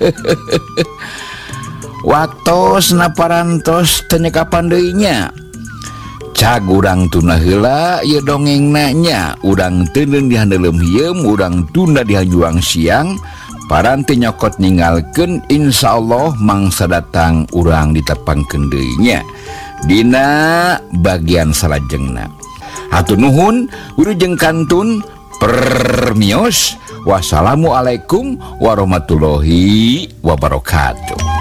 waktos naparantos tenyeka pandainya cag urang tuna heula ieu dongeng nanya urang teuneung di handelem hieum urang tunda di hajuang siang paranti nyokot ninggalkeun insyaallah mangsa datang urang ditepangkeun deui nya dina bagian salajengna. Hatur nuhun wilujeng kantun permios. Wassalamualaikum warahmatullahi wabarakatuh.